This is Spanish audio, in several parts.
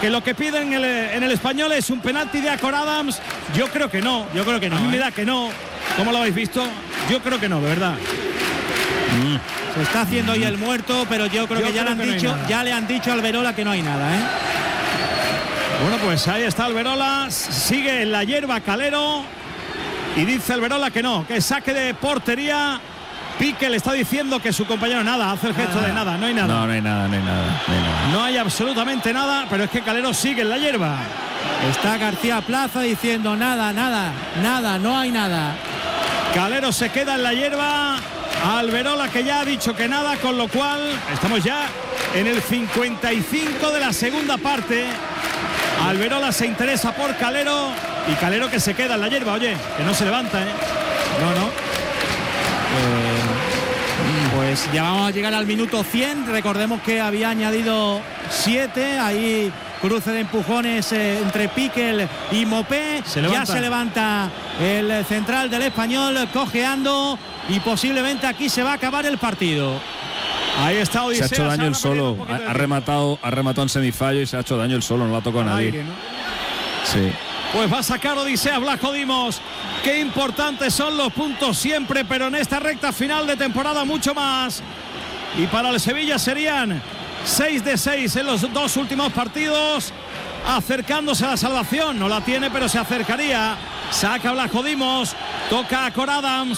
que lo que piden en el Español es un penalti de Akor Adams. Yo creo que no. A mí me da que no. ¿Cómo lo habéis visto? Yo creo que no, de verdad. Se está haciendo ahí el muerto, pero yo creo que ya le han dicho a Alberola que no hay nada, ¿eh? Bueno, pues ahí está Alberola, sigue en la hierba Calero y dice Alberola que no, que saque de portería. Piqué le está diciendo que su compañero nada, hace el gesto de nada, no hay nada. No hay nada. No hay absolutamente nada, pero es que Calero sigue en la hierba. Está García Plaza diciendo nada, no hay nada. Calero se queda en la hierba, Alberola que ya ha dicho que nada, con lo cual estamos ya en el 55 de la segunda parte. Alberola se interesa por Calero y Calero que se queda en la hierba, oye, que no se levanta, ¿eh? No. Pues ya vamos a llegar al minuto 100. Recordemos que había añadido 7. Ahí cruce de empujones entre Piqué y Mopé. Ya se levanta el central del Español cojeando y posiblemente aquí se va a acabar el partido. Ahí está Odisea. Se ha hecho daño el solo. Ha rematado en semifallo y se ha hecho daño el solo. No lo ha tocado a nadie. Aire, ¿no? Sí. Pues va a sacar Odisea Blasco Dimos. Qué importantes son los puntos siempre, pero en esta recta final de temporada mucho más. Y para el Sevilla serían 6 de 6 en los 2 últimos partidos, acercándose a la salvación. No la tiene, pero se acercaría. Saca Blasco Dimos, toca a Akor Adams.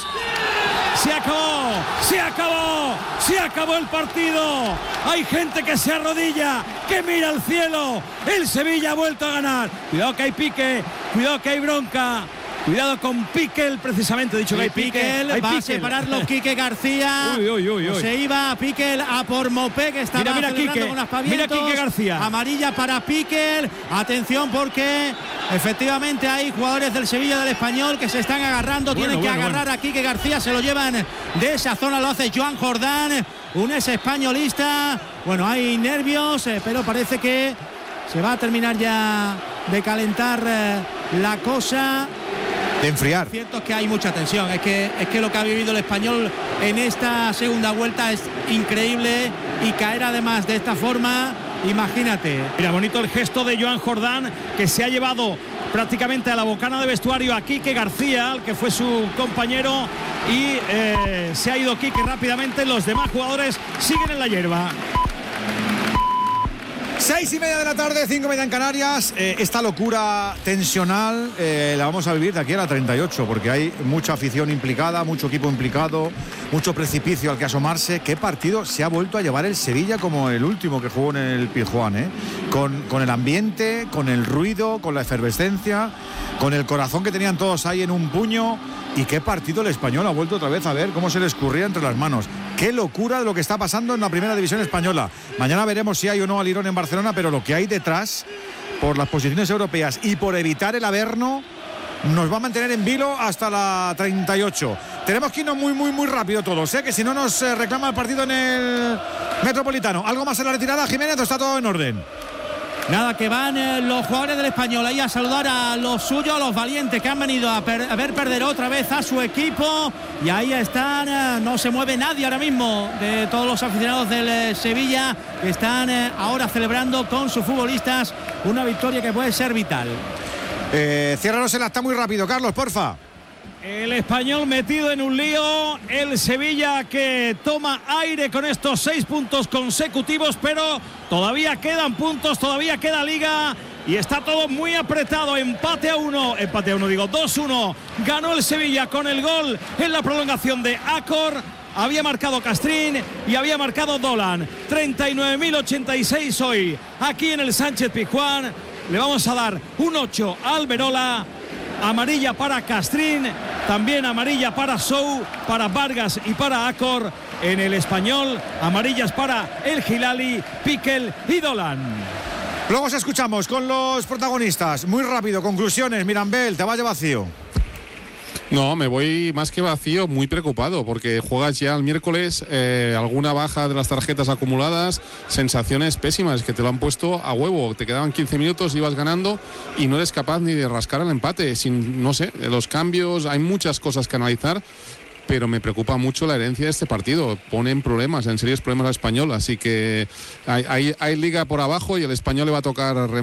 Se acabó el partido. Hay gente que se arrodilla, que mira al cielo. El Sevilla ha vuelto a ganar. Cuidado que hay pique, cuidado que hay bronca. Cuidado con Piqué, precisamente, he dicho que hay Piqué. Va a separarlo Quique García. Uy. Se iba Piqué a por Mopé, que estaba celebrando con aspavientos. Mira Quique García. Amarilla para Piqué. Atención porque efectivamente hay jugadores del Sevilla, del Español, que se están agarrando. Tienen que agarrar a Quique García. Se lo llevan de esa zona, lo hace Joan Jordán, un ex españolista. Bueno, hay nervios, pero parece que se va a terminar ya de calentar la cosa. De enfriar. Cierto es que hay mucha tensión, es que lo que ha vivido el Español en esta segunda vuelta es increíble, y caer además de esta forma, imagínate. Mira, bonito el gesto de Joan Jordán, que se ha llevado prácticamente a la bocana de vestuario a Quique García, al que fue su compañero, y se ha ido Quique rápidamente. Los demás jugadores siguen en la hierba. 6:30 de la tarde, 5:30 en Canarias. Esta locura tensional la vamos a vivir de aquí a la 38, porque hay mucha afición implicada, mucho equipo implicado, mucho precipicio al que asomarse. ¿Qué partido se ha vuelto a llevar el Sevilla como el último que jugó en el Pizjuán? Con el ambiente, con el ruido, con la efervescencia, con el corazón que tenían todos ahí en un puño. Y qué partido el Español ha vuelto otra vez a ver cómo se le escurría entre las manos. Qué locura de lo que está pasando en la primera división española. Mañana veremos si hay o no Alirón en Barcelona, pero lo que hay detrás, por las posiciones europeas y por evitar el Averno, nos va a mantener en vilo hasta la 38. Tenemos que irnos muy rápido todos, que si no nos reclama el partido en el Metropolitano. ¿Algo más en la retirada, Jiménez, o está todo en orden? Nada, que van los jugadores del Español ahí a saludar a los suyos, a los valientes que han venido a ver perder otra vez a su equipo. Y ahí están, no se mueve nadie ahora mismo de todos los aficionados del Sevilla, que están ahora celebrando con sus futbolistas una victoria que puede ser vital. Ciérranos el acta muy rápido, Carlos, porfa. El Español metido en un lío, el Sevilla que toma aire con estos 6 puntos consecutivos, pero todavía quedan puntos, todavía queda liga y está todo muy apretado. Empate a 1, 2-1, ganó el Sevilla con el gol en la prolongación de Akor. Había marcado Castrín y había marcado Dolan. 39.086 hoy aquí en el Sánchez Pizjuán. Le vamos a dar un 8 a Alberola. Amarilla para Castrín, también amarilla para Sou, para Vargas y para Akor. En el Español, amarillas para El Hilali, Piqué y Dolan. Luego os escuchamos con los protagonistas. Muy rápido, conclusiones. Mirambel, te vaya vacío. No, me voy más que vacío, muy preocupado, porque juegas ya el miércoles, alguna baja de las tarjetas acumuladas, sensaciones pésimas, que te lo han puesto a huevo, te quedaban 15 minutos, ibas ganando y no eres capaz ni de rascar el empate, sin, no sé, los cambios, hay muchas cosas que analizar, pero me preocupa mucho la herencia de este partido, pone en problemas, en serios problemas al Español, así que hay liga por abajo y el Español le va a tocar